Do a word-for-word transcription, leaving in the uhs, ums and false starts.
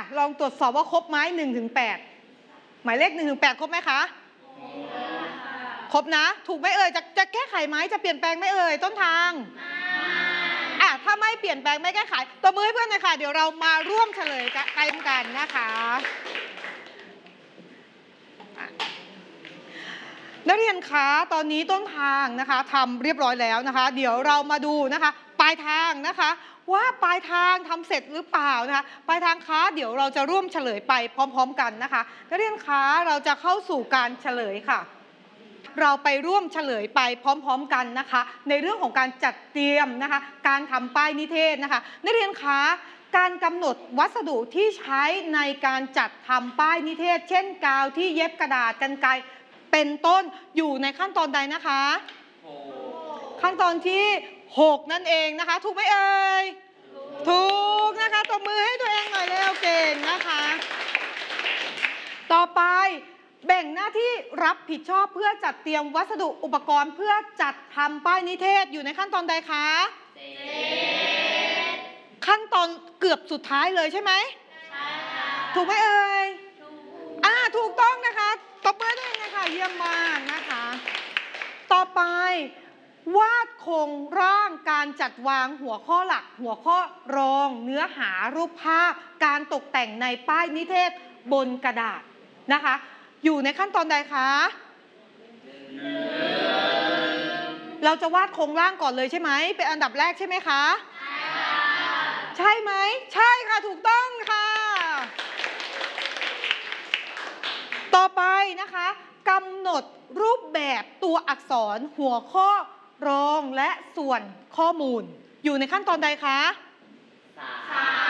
ลองตรวจสอบว่าครบไหมหนึ่งถึงแปดหมายเลขหนึ่งถึงแปดครบไหมคะครบนะถูกไหมเอ่ยจะจะแก้ไขไหมจะเปลี่ยนแปลงไหมเอ่ยต้นทางอ่ะถ้าไม่เปลี่ยนแปลงไม่แก้ไขตบมือให้เพื่อนหน่อยค่ะเดี๋ยวเรามาร่วมเฉลยกันกันนะคะนักเรียนคะตอนนี้ต้นทางนะคะทำเรียบร้อยแล้วนะคะเดี๋ยวเรามาดูนะคะปลายทางนะคะว่าปลายทางทำเสร็จหรือเปล่านะคะปลายทางคะเดี๋ยวเราจะร่วมเฉลยไปพร้อมๆกันนะคะนักเรียนคะเราจะเข้าสู่การเฉลยค่ะเราไปร่วมเฉลยไปพร้อมๆกันนะคะในเรื่องของการจัดเตรียมนะคะการทำป้ายนิเทศนะคะนักเรียนคะการกำหนดวัสดุที่ใช้ในการจัดทำป้ายนิเทศเช่นกาวที่เย็บกระดาษกรรไกรเป็นต้นอยู่ในขั้นตอนใดนะคะขั้นตอนที่หกนั่นเองนะคะถูกไหมเอ่ยถูกนะคะตบมือให้ตัวเองหน่อยเร็วเก่งนะคะต่อไปแบ่งหน้าที่รับผิดชอบเพื่อจัดเตรียมวัสดุอุปกรณ์เพื่อจัดทำป้ายนิเทศอยู่ในขั้นตอนใดคะขั้นตอนเกือบสุดท้ายเลยใช่ไหมใช่ค่ะถูกไหมเอ่ยอ่าถูกต้องนะคะตบมือด้วยนะคะเยี่ยมมากนะคะต่อไปวาดโครงร่างการจัดวางหัวข้อหลักหัวข้อรองเนื้อหารูปภาพการตกแต่งในป้ายนิเทศบนกระดาษนะคะอยู่ในขั้นตอนใดคะเราจะวาดโครงร่างก่อนเลยใช่ไหมเป็นอันดับแรกใช่ไหมคะใช่ไหมใช่ค่ะถูกต้องค่ะต่อไปนะคะกำหนดรูปแบบตัวอักษรหัวข้อรองและส่วนข้อมูลอยู่ในขั้นตอนใดคะสาม